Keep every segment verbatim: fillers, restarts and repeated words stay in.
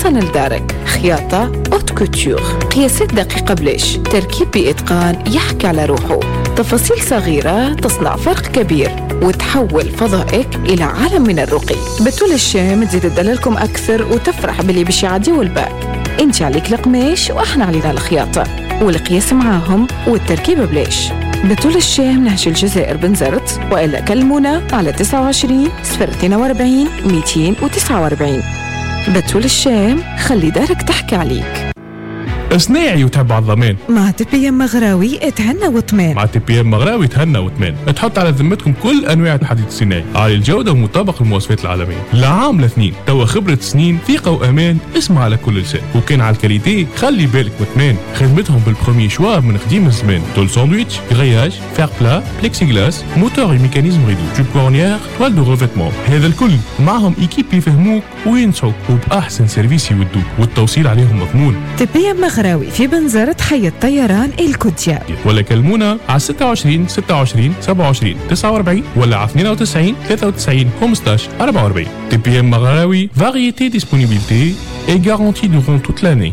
أتقن لدارك. خياطة أوت كوتور، قياسات دقيقة بليش، تركيب بإتقان يحكي على روحه. تفاصيل صغيرة تصنع فرق كبير وتحول فضائك إلى عالم من الرقي. بتول الشام تزيد تدللكم أكثر وتفرح باللي بشي عادي والباك. انت عليك القماش وإحنا علينا الخياطة والقياس معاهم والتركيب بليش. بتول الشام نهج الجزائر بنزرت، وإلا كلمونا على تسعة وعشرين صفر اثنين وأربعين مئتين وتسعة وأربعين. بتول الشام خلي دارك تحكي عليك. صناعي وتحب على الضمان مع تي بي ام مغراوي اتهنى وطمان. مع تي بي ام مغراوي تهنى وطمان. تحط على ذمتكم كل انواع الحديد الصناعي عالي الجوده ومطابق للمواصفات العالميه. لعام لاثنين توا خبره سنين ثقه وامان. اسمع على كل لسان. وكان على الكاليتي خلي بالك وطمان. خدمتهم بالبرومي شوا من قديم الزمان. تول ساندويتش، غياج، فير بلا، بليكسي غلاس، موتور وميكانيزم ريدو، جوب كورنيير، توال دو ريفيتمون. هذا الكل معهم ايكيب يفهموك وينصحوك وباحسن سيرفيس يودوك والتوصيل عليهم مضمون. تي بي ام مغراوي في بنزرت حي الطيران الكوديا، ولا كلمونا على ستة وعشرين ستة وعشرين سبعة وعشرين تسعة وأربعين ولا على اثنين وتسعين ثلاثة وتسعين خمسطاش أربعة وأربعين. تي بي ام مغراوي، variété, disponibilité et garantie durant toute l'année.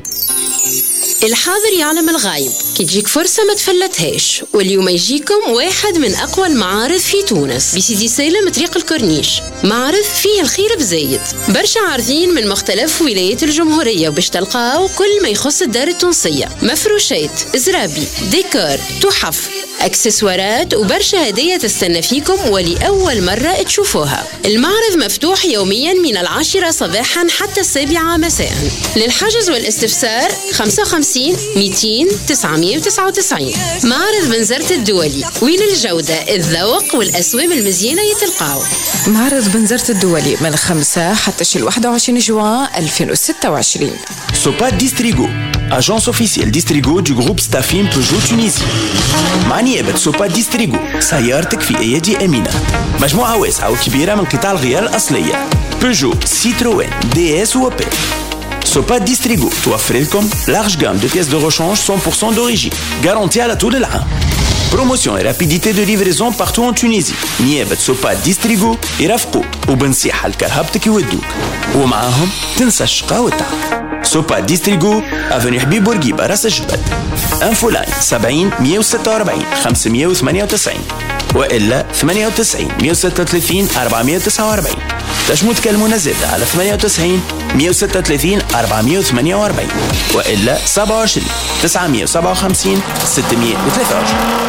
الحاضر يعلم الغايب. كي تجيك فرصة ما تفلتهاش، واليوم يجيكم واحد من أقوى المعارض في تونس بسيدي سالم طريق الكورنيش. معرض فيه الخير بزايد، برشا عارضين من مختلف ولايات الجمهورية، وباش تلقاو كل ما يخص الدار التونسية. مفروشات، زرابي، ديكور، تحف، اكسسوارات وبرشا هدية تستنى فيكم ولأول مرة تشوفوها. المعرض مفتوح يوميا من العاشرة صباحا حتى السابعة مساء. للحجز والاستفسار خمسة وخمسين مئتين تسعمائة وتسعة وتسعين. معرض بنزرت الدولي، وين الجودة، الذوق والأسواب المزيانة يتلقاو. معرض بنزرت الدولي من خمسة حتى شي واحد وعشرين جوان ألفين وستة وعشرين. Sopa Distrigo, agence officielle Distrigo du groupe Staffim Peugeot Tunisie. مع نيابة سوبا ديستريغو سيارتك في أيدي أمينة. مجموعة واسعة وكبيرة من قطع الغيار الأصلية بيجو، سيتروين، دي اس وأوبل. سوبا ديستريغو توفر لكم لارج جام دو بيس دو ريشانج مية بالمية d'origine garantie على طول العام. بروموسيون et rapidité de livraison partout en Tunisie. نيابة سوبا ديستريغو يرافقوك وبنصيحة لكرهبتك يودوك، ومعاهم تنسى الشقا والتعب. سوبا ديستريغو افني حبيب بورقيبة راس الجبل. انفو لاين سبعين مئة وستة وأربعين خمسمائة وثمانية وتسعين وإلا ثمانية وتسعين مئة وستة وثلاثين أربعمائة وتسعة وأربعين. تشمو تكلمونا زادة على ثمانية وتسعين مئة وستة وثلاثين أربعمائة وثمانية وأربعين وإلا سبعة وعشرين تسعمائة وسبعة وخمسين ستمائة وثلاثة وعشرين.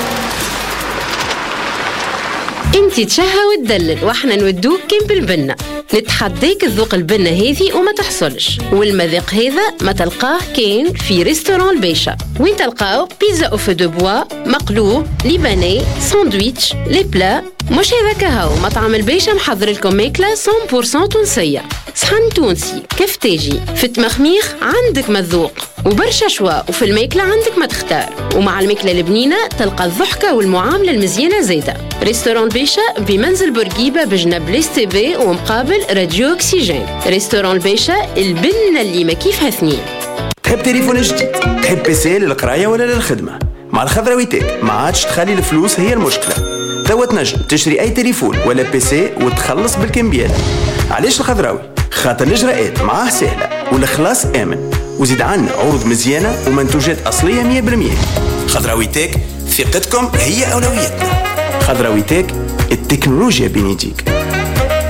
انتي تشهى وتدلل واحنا نودوك كيم بالبنة. نتحديك الذوق البنة هذه وما تحصلش، والمذاق هذا ما تلقاه كان في ريستوران البيشة، وين تلقاو بيتزا او فو دو بوا، مقلوب، ليباني، ساندويتش، لي بلا. مش هذاك هاو مطعم البيشة محضر لكم ماكلة مية بالمية تونسية، صحن تونسي، كفتاجي، فت مخميخ، عندك مذوق وبرشا شوا، وفي الماكلة عندك ما تختار. ومع الماكلة البنينة تلقى الضحكة والمعاملة المزيانة زيادة. ريستوران بيشة بمنزل بورقيبة بجنب ليس تي في ومقابل راديو أكسجين. ريستوران البيشة، البنة اللي ما كيفها اثنين. تحب تليفون جديد، تحب بيسي للقراية ولا للخدمة؟ مع الخضراويتك ما عادش تخلي الفلوس هي المشكلة. توا تنجم تشتري أي تليفون ولا بيسي وتخلص بالكمبيالة. علاش الخضراوي؟ خاطر الإجراءات معاه سهلة والإخلاص آمن، وزيد عنا عروض مزيانة ومنتوجات أصلية مية بالمية. خضراويتك، ثقتكم هي أولويتنا. خضراويتك، التكنولوجيا بين يديك.